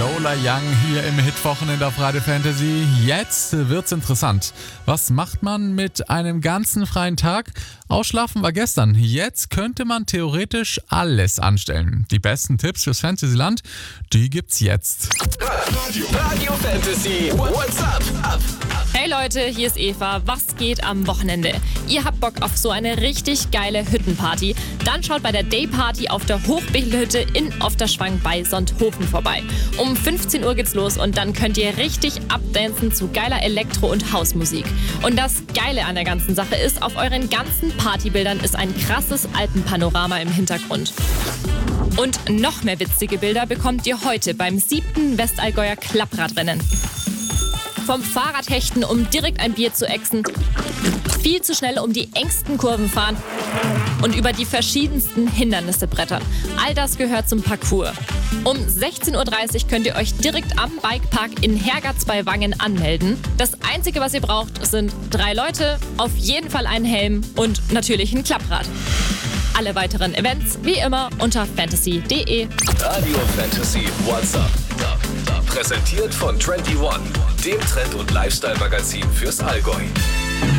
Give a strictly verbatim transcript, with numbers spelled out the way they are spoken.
Lola Young hier im Hit-Wochenende auf Radio Fantasy. Jetzt wird's interessant. Was macht man mit einem ganzen freien Tag? Ausschlafen war gestern. Jetzt könnte man theoretisch alles anstellen. Die besten Tipps fürs Fantasyland, die gibt's jetzt. Radio, Radio Fantasy, what's up? Up, up. Hey Leute, hier ist Eva. Was geht am Wochenende? Ihr habt Bock auf so eine richtig geile Hüttenparty? Dann schaut bei der Dayparty auf der Hochbechelhütte in Ofterschwang bei Sonthofen vorbei. Um fünfzehn Uhr geht's los und dann könnt ihr richtig abdancen zu geiler Elektro- und Hausmusik. Und das Geile an der ganzen Sache ist, auf euren ganzen Partybildern ist ein krasses Alpenpanorama im Hintergrund. Und noch mehr witzige Bilder bekommt ihr heute beim siebten Westallgäuer Klappradrennen. Vom Fahrradhechten, um direkt ein Bier zu ächzen, viel zu schnell um die engsten Kurven fahren und über die verschiedensten Hindernisse brettern. All das gehört zum Parcours. Um sechzehn Uhr dreißig könnt ihr euch direkt am Bikepark in Hergatz bei Wangen anmelden. Das Einzige, was ihr braucht, sind drei Leute, auf jeden Fall einen Helm und natürlich ein Klapprad. Alle weiteren Events wie immer unter fantasy punkt de. Radio Fantasy, what's up? Up, up. Präsentiert von einundzwanzig, dem Trend- und Lifestyle-Magazin fürs Allgäu.